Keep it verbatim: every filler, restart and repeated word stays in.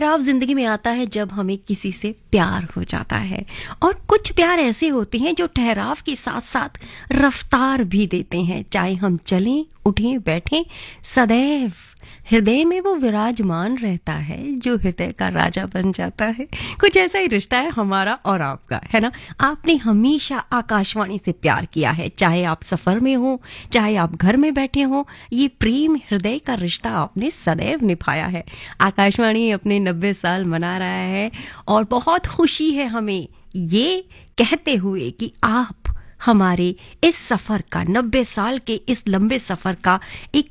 ठहराव जिंदगी में आता है जब हमें किसी से प्यार हो जाता है, और कुछ प्यार ऐसे होते हैं जो ठहराव के साथ साथ रफ्तार भी देते हैं। चाहे हम चलें, उठें, बैठें, सदैव हृदय में वो विराजमान रहता है जो हृदय का राजा बन जाता है। कुछ ऐसा ही रिश्ता है हमारा और आपका, है ना। आपने हमेशा आकाशवाणी से प्यार किया है, चाहे आप सफर में हो, चाहे आप घर में बैठे हो, ये प्रेम हृदय का रिश्ता आपने सदैव निभाया है। आकाशवाणी अपने नब्बे साल मना रहा है और बहुत खुशी है हमें ये कहते हुए कि आप हमारे इस सफर का, नब्बे साल के इस लंबे सफर का एक